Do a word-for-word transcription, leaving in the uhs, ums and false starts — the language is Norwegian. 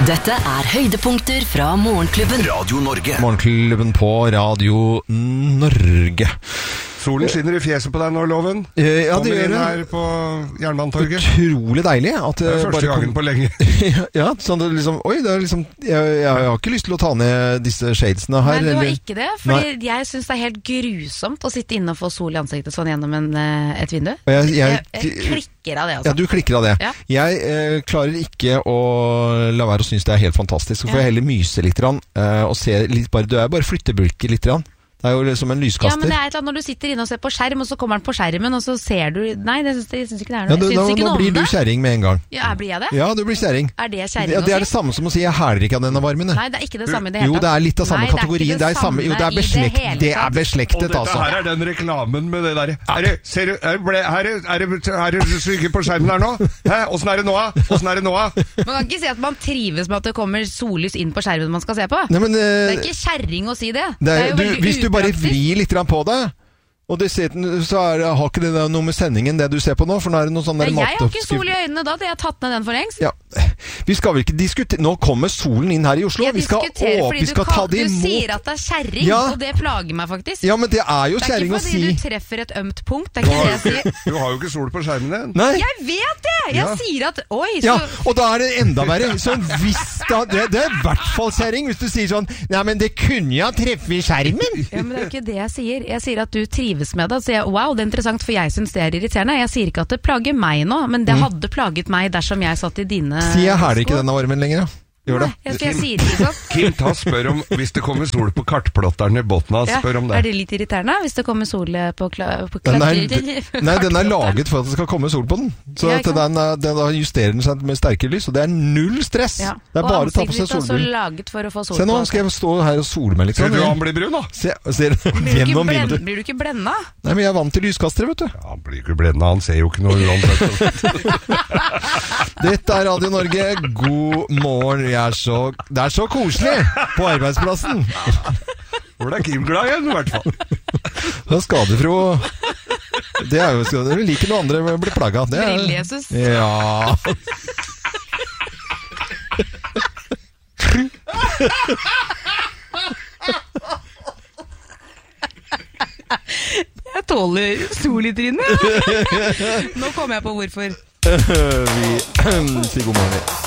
Dette er høydepunkter fra Morgenklubben. Radio Norge. Morgenklubben på Radio Norge. Solen skinner i fjeset på deg nå, Loven. Eh, ja, det gjør det. Her på Jernbanetorget. Utrolig deilig. At det er første gangen kom... på lenge. ja, sånn det liksom, oi, det er liksom, jeg, jeg har ikke lyst til å ta ned disse shadesene her. Nei, du har eller... ikke det, fordi Nei. jeg synes det er helt grusomt å sitte inne og få sol i ansiktet sånn gjennom en, et vindu. Jeg, jeg, jeg, jeg klikker av det også. Ja, du klikker av det. Ja. Jeg eh, klarer ikke å la være å synes det er helt fantastisk. Så får jeg heller myse litt grann, eh, og se litt, bare, du er bare flyttebulker litt grann. Det er jo som en lyskaster. Ja, men det er et eller annet når du sitter inne og ser på skjerm, og så kommer den på skjermen, og så ser du... Nei, det synes, jeg synes ikke det er noe. Ja, det, da, nå blir du kjæring med en gang. Ja, blir jeg det? Ja, du blir kjæring. Er det kjæring ja, å si? Det er det samme som å si, jeg hæler ikke av denne varmen. Nei, det er ikke det samme i det hele tatt. Jo, det er litt av samme Nei, kategori. Det er, det samme jo, det er beslektet, det er beslektet, og altså. Og dette her er den reklamen med det der. Er det, ser du, er det, er det, er det, er det syke på skjermen her nå? Hæ? Hvordan er det nå? Hvordan er det nå? Man kan ikke si at man trives med at det kommer sollys inn på skjermen man skal se på. Nei, men, uh, det er ikke kjæring å si det. Det er, det er jo du, veldig hvis du bare vrir litt på det, og det ser, så er, har ikke det noe med sendingen det du ser på nå, for nå er det noe sånn der jeg har ikke sol i øynene da, det har tatt ned den for lengst. Ja, vi skal vel ikke diskutere, nå kommer solen inn her i Oslo, jeg vi skal, å, vi skal ta det imot. Du sier at det er kjæring, ja. Og det plager meg faktisk. Ja, men det er jo kjæring å si. Det er ikke fordi du treffer et ømt punkt, det er ikke det jeg sier. Du har jo ikke sol på skjermen din. Nei. Jeg vet det, jeg ja. sier at, oi. Så... Ja, og da er det enda verre, så hvis da, det, det er i hvert fall kjæring, hvis du sier sånn, nei, men det kunne jeg treffe i skjermen. Ja, men det er jo ikke det jeg sier. Jeg sier at du trives med det, så jeg, wow, det er interessant, for jeg synes det er irriterende. Jeg sier ikke at det plager meg nå, men det hadde plaget meg dersom jeg satt i dine sko. Sier jeg her ikke denne varmen lenger, ja. Gjør det. Nei, jeg, jeg sier ikke sånn. Kim, ta spør om, hvis det kommer sol på kartplotteren i båten, ja, spør om det. Er det litt irriterende hvis det kommer sol på, kla, på den er, Nei, den er laget for at det skal komme sol på den. Så ja, den, er, den justerer den seg med sterkere lys, og det er null stress. Ja. Det er og bare å ta på seg solbriller. Og ansiktet er også laget for å få sol på. Se nå, skal jeg stå her og sole meg litt. Ser du han blir brun da? Se, ser, blir, du blend, blir du ikke blenda? Nei, men jeg er vant til lyskastere, vet du. Ja, han blir ikke blenda, han ser jo ikke noe uansett. Dette er Radio Norge, god morgen, jeg er så... Det er så koselig på arbeidsplassen. Hvor er Kim glad igjen, i hvert fall. Det er skadefro. Det er jo skadefro. Du liker noe andre blir plaget. Brill-Jesus. Ja. Jeg tåler sol i trynet. Nå kommer jeg på hvorfor. Vi sier god morgen.